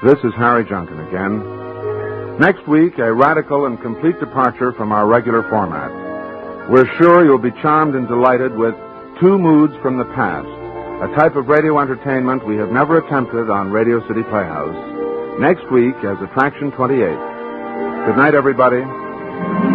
This is Harry Junkin again. Next week, a radical and complete departure from our regular format. We're sure you'll be charmed and delighted with Two Moods from the Past, a type of radio entertainment we have never attempted on Radio City Playhouse. Next week as Attraction 28. Good night, everybody.